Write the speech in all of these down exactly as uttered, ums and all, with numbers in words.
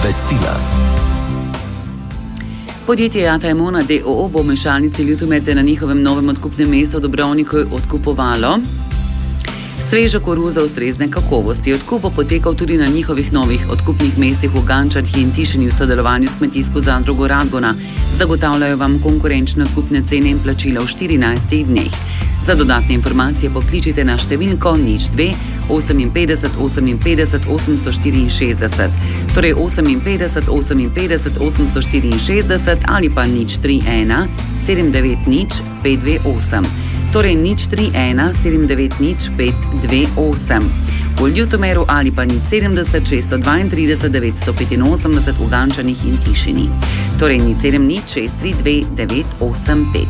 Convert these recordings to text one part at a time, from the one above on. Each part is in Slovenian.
Obvestila. Podjetje Jata Emona d. o. o. bo mešalnici Ljutomete na njihovem novem odkupnem mestu v Dobrovniku odkupovalo svežo koruzo ustrezne kakovosti. Odkup bo potekal tudi na njihovih novih odkupnih mestih v Gančarhi in Tišini v sodelovanju s kmetijsko zadrugo Radgona. Zagotavljajo vam konkurenčne odkupne cene in plačila v štirinajstih dneh. Za dodatne informacije pokličite na številko nič dve oseminpetdeset oseminpetdeset osemsto štiriinšestdeset, torej oseminpetdeset oseminpetdeset osemsto štiriinšestdeset ali pa nič tri ena sedem devet nič pet dve osem, torej nič tri ena sedem devet nič pet dve osem. V Ljutomeru ali pa nič sedemdeset šeststo dvaintrideset devetsto petinosemdeset v Gančanih in Tišini, torej nič sedem nič šest tri dve devet osem pet.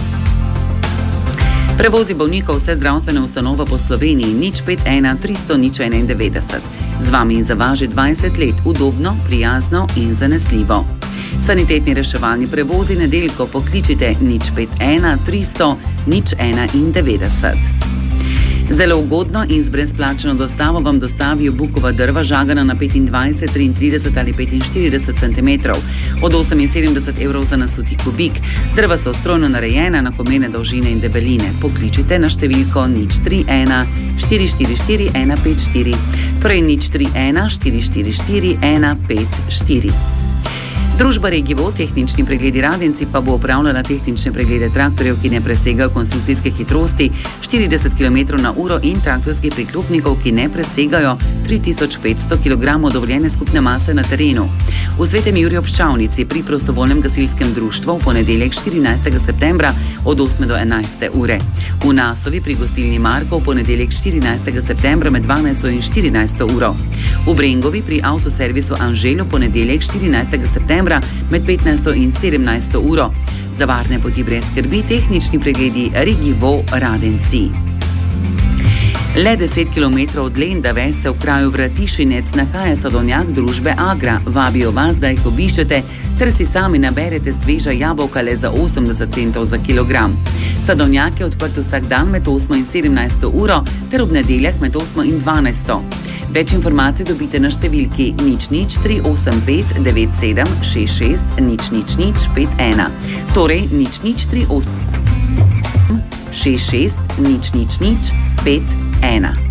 Prevozi bolnikov vse zdravstvene ustanove po Sloveniji nič pet ena tristo nič enaindevetdeset. Z vami in za vas že dvajset let, udobno, prijazno in zanesljivo. Sanitetni reševalni prevozi nedeljko pokličite nič pet ena tristo nič enaindevetdeset. Zelo ugodno in z brezplačno dostavo vam dostavijo bukova drva žagana na petindvajset, triintrideset ali petinštirideset centimetrov, od oseminsedemdeset evrov za nasuti kubik. Drva so strojno narejena, enakomerne dolžine in debeline. Pokličite na številko nič tri ena štiri štiri štiri ena pet štiri, torej nič tri ena štiri štiri štiri ena pet štiri. Družba Regivo, tehnični pregledi Radenci, pa bo opravljala tehnične preglede traktorjev, ki ne presegajo konstrukcijske hitrosti štirideset kilometrov na uro in traktorskih priklopnikov, ki ne presegajo tri tisoč petsto kilogramov dovoljene skupne mase na terenu. V Svetem Juriju ob Ščavnici pri prostovoljnem gasilskem društvu v ponedeljek štirinajstega septembra od osme do enajste ure. V Nasovi pri gostilni Marko v ponedeljek štirinajstega septembra med dvanajsto in štirinajsto uro. V Brengovi pri avtoservisu Anžel v ponedeljek štirinajstega septembra med petnajsto in sedemnajsto uro. Za varne poti brez skrbi tehnični pregledi Regivo Radenci. Le deset kilometrov od Lendave se v kraju Vratišinec nahaja sadovnjak družbe Agra. Vabijo vas, da jih obiščete, ter si sami naberete sveža jabolka le za osemdeset centov za kilogram. Sadovnjak je odprt vsak dan med osmo in sedemnajsto uro ter ob nedeljah med osmo in dvanajsto. Več informacij dobite na številki nič nič tri osem pet devet sedem šest šest nič nič nič pet ena, torej nič nič tri osem šest šest nič nič nič pet ena.